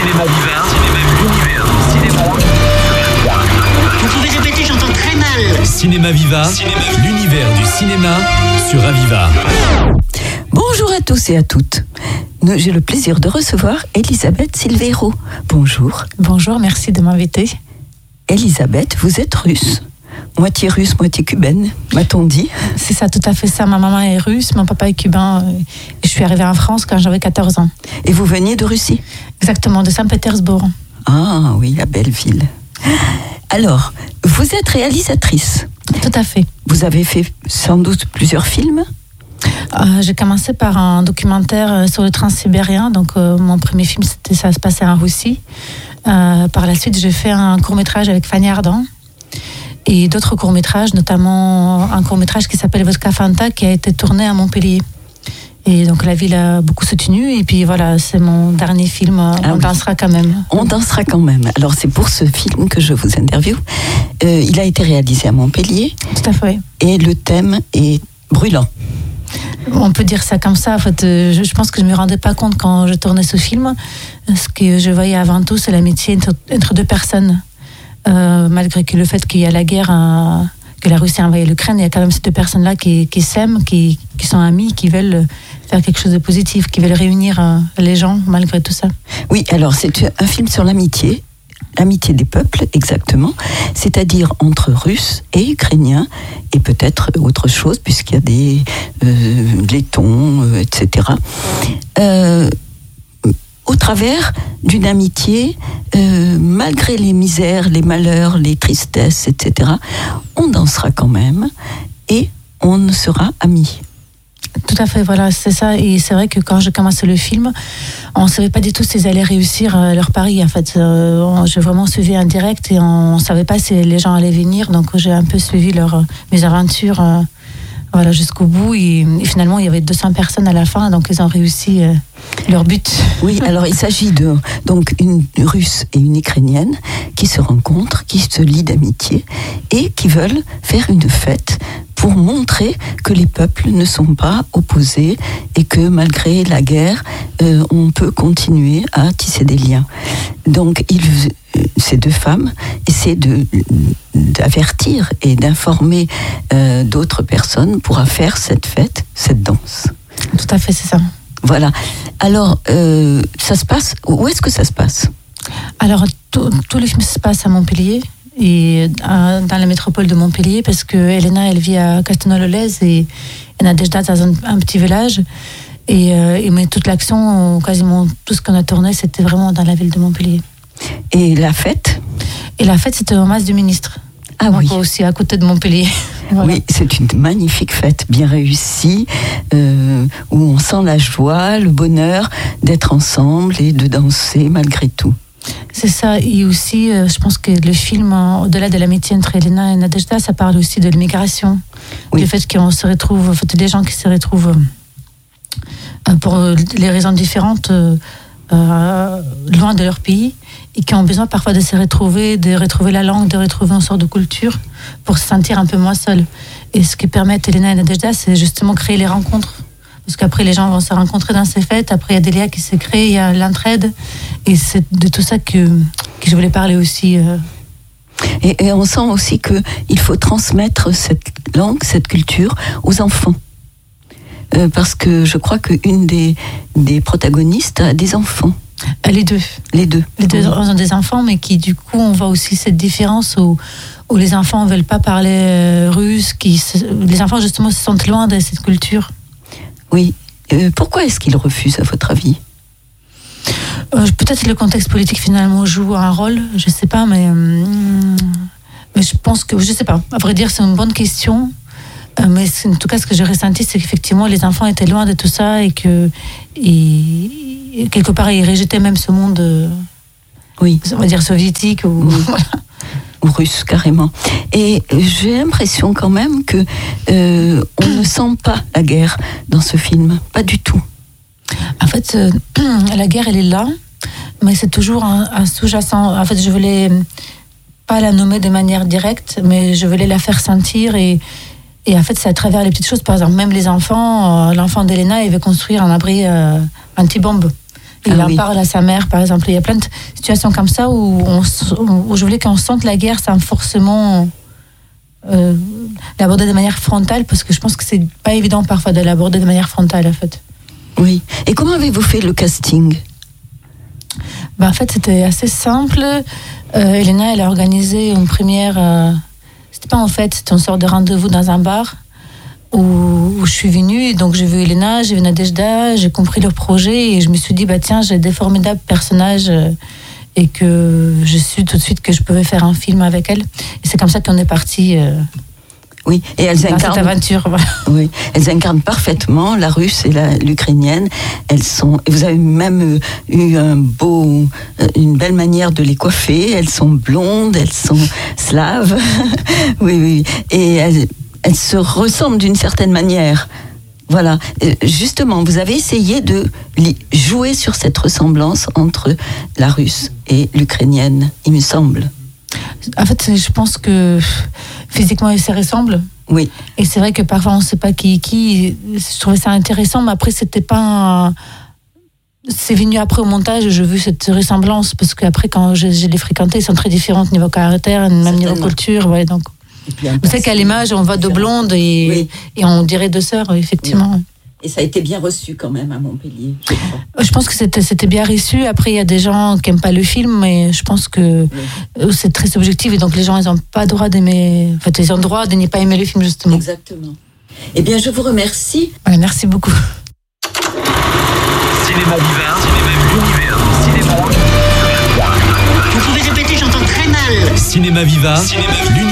Cinéma Viva, c'est même l'univers du cinéma. Vous pouvez répéter, j'entends très mal. Cinéma Viva, l'univers du cinéma sur Aviva. Bonjour à tous et à toutes. J'ai le plaisir de recevoir Elisabeth Silveiro. Bonjour. Bonjour, merci de m'inviter. Elisabeth, vous êtes russe, moitié cubaine, m'a-t-on dit. C'est ça, tout à fait ça. Ma maman est russe, mon papa est cubain. Et je suis arrivée en France quand j'avais 14 ans. Et vous veniez de Russie ? Exactement, de Saint-Pétersbourg. Ah oui, la belle ville. Alors, vous êtes réalisatrice. Tout à fait. Vous avez fait sans doute plusieurs films ? J'ai commencé par un documentaire sur le transsibérien. Donc, mon premier film, ça se passait en Russie. Par la suite, j'ai fait un court-métrage avec Fanny Ardant. Et d'autres courts-métrages, notamment un court-métrage qui s'appelle Vodka Fanta, qui a été tourné à Montpellier. Et donc la ville a beaucoup soutenu. Et puis voilà, c'est mon dernier film. On dansera quand même. On dansera quand même. Alors c'est pour ce film que je vous interviewe. Il a été réalisé à Montpellier. Tout à fait. Et le thème est brûlant. On peut dire ça comme ça. En fait, je pense que je ne me rendais pas compte quand je tournais ce film. Ce que je voyais avant tout, c'est l'amitié entre deux personnes. Malgré que le fait qu'il y a la guerre, que la Russie a envahi l'Ukraine, il y a quand même ces deux personnes-là qui s'aiment, qui sont amies, qui veulent faire quelque chose de positif, qui veulent réunir les gens malgré tout ça. Oui, alors c'est un film sur l'amitié des peuples, exactement, c'est-à-dire entre Russes et Ukrainiens, et peut-être autre chose, puisqu'il y a des Lettons, etc. Au travers d'une amitié, malgré les misères, les malheurs, les tristesses, etc., on dansera quand même et on sera amis. Tout à fait, voilà, c'est ça. Et c'est vrai que quand j'ai commencé le film, on ne savait pas du tout s'ils allaient réussir leur pari. En fait, j'ai vraiment suivi en direct et on ne savait pas si les gens allaient venir. Donc j'ai un peu suivi mes aventures voilà, jusqu'au bout. Et finalement, il y avait 200 personnes à la fin, donc ils ont réussi leur but. Oui, alors il s'agit donc une Russe et une Ukrainienne qui se rencontrent, qui se lient d'amitié et qui veulent faire une fête pour montrer que les peuples ne sont pas opposés et que malgré la guerre, on peut continuer à tisser des liens. Donc ces deux femmes essaient d'avertir et d'informer d'autres personnes pour faire cette fête, cette danse. Tout à fait, c'est ça. Voilà. Alors, ça se passe. Où est-ce que ça se passe ? Alors, tout le film se passe à Montpellier et dans la métropole de Montpellier, parce que Elena, elle vit à Castelnau-le-Lez et Nadejda dans un petit village. Mais toute l'action, quasiment tout ce qu'on a tourné, c'était vraiment dans la ville de Montpellier. Et la fête ? Et la fête, c'était au Mas du Ministre. Ah donc oui. Aussi à côté de Montpellier. Voilà. Oui, c'est une magnifique fête, bien réussie, où on sent la joie, le bonheur d'être ensemble et de danser malgré tout. C'est ça, et aussi, je pense que le film, au-delà de l'amitié entre Elena et Nadejda, ça parle aussi de l'immigration. Oui. Du fait qu'on se retrouve, en fait, des gens qui se retrouvent pour les raisons différentes, loin de leur pays, et qui ont besoin parfois de se retrouver, de retrouver la langue, de retrouver une sorte de culture pour se sentir un peu moins seuls. Et ce qui permet Elena et Nadejda, c'est justement créer les rencontres. Parce qu'après, les gens vont se rencontrer dans ces fêtes, après il y a des liens qui se créent, il y a l'entraide, et c'est de tout ça que je voulais parler aussi. Et on sent aussi qu'il faut transmettre cette langue, cette culture aux enfants. Parce que je crois qu'une des protagonistes a des enfants. Les deux. Les deux ont des enfants, mais qui du coup, on voit aussi cette différence où les enfants ne veulent pas parler russe, les enfants justement se sentent loin de cette culture. Oui. Pourquoi est-ce qu'ils refusent, à votre avis ? Peut-être le contexte politique finalement joue un rôle, je ne sais pas, mais je pense que, je ne sais pas. À vrai dire, c'est une bonne question. Mais en tout cas, ce que j'ai ressenti, c'est qu'effectivement, les enfants étaient loin de tout ça et que quelque part, ils rejetaient même ce monde, oui, on va dire soviétique ou voilà. Ou russe carrément. Et j'ai l'impression quand même que on ne sent pas la guerre dans ce film, pas du tout. En fait, la guerre, elle est là, mais c'est toujours un sous-jacent. En fait, je voulais pas la nommer de manière directe, mais je voulais la faire sentir et en fait, c'est à travers les petites choses. Par exemple, même les enfants, l'enfant d'Elena, il veut construire un abri anti-bombe. Il en parle à sa mère, par exemple. Il y a plein de situations comme ça où je voulais qu'on sente la guerre sans forcément l'aborder de manière frontale, parce que je pense que c'est pas évident parfois de l'aborder de manière frontale, en fait. Oui. Et comment avez-vous fait le casting ? En fait, c'était assez simple. Elena, elle a organisé une première... c'était pas en fait, c'était une sorte de rendez-vous dans un bar où je suis venue. Donc j'ai vu Elena, j'ai vu Nadejda, j'ai compris leur projet et je me suis dit, tiens, j'ai des formidables personnages et que je suis tout de suite que je pouvais faire un film avec elles. Et c'est comme ça qu'on est parti... oui, et elles incarnent cette aventure. Voilà. Oui, elles incarnent parfaitement la russe et l'ukrainienne. Elles sont. Vous avez même eu une belle manière de les coiffer. Elles sont blondes, elles sont slaves. Oui, et elles se ressemblent d'une certaine manière. Voilà. Justement, vous avez essayé de jouer sur cette ressemblance entre la russe et l'ukrainienne, il me semble. En fait, je pense que physiquement, ils se ressemblent. Oui. Et c'est vrai que parfois, on ne sait pas qui est qui. Je trouvais ça intéressant, mais après, c'était pas... C'est venu après au montage, j'ai vu cette ressemblance, parce qu'après, quand je les fréquentais, ils sont très différents niveau caractère, même niveau culture. Ouais, donc... Vous savez qu'à l'image, on voit deux blondes et on dirait deux sœurs, effectivement. Oui. Et ça a été bien reçu quand même à Montpellier, je crois. Je pense que c'était bien reçu. Après, il y a des gens qui n'aiment pas le film, mais je pense que c'est très subjectif. Et donc, les gens, ils n'ont pas le droit d'aimer... En fait, ils ont le droit de ne pas aimer le film, justement. Exactement. Eh bien, je vous remercie. Voilà, merci beaucoup. Cinéma Viva, l'univers du cinéma. Vous pouvez répéter, j'entends très mal. Cinéma Viva,